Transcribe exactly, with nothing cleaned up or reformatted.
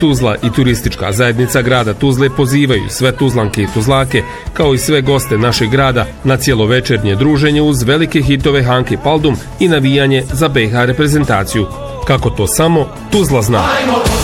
Tuzla i turistička zajednica grada Tuzle pozivaju sve Tuzlanke i Tuzlake, kao i sve goste našeg grada, na cijelovečernje druženje uz velike hitove Hanke Paldum i navijanje za B iH reprezentaciju. Kako to samo Tuzla zna.